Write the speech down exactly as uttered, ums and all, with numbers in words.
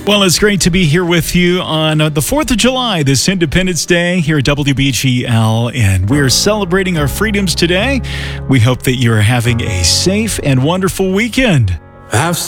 Well, it's great to be here with you on uh, the fourth of July, this Independence Day here at W B G L, and we're celebrating our freedoms today. We hope that you're having a safe and wonderful weekend. I've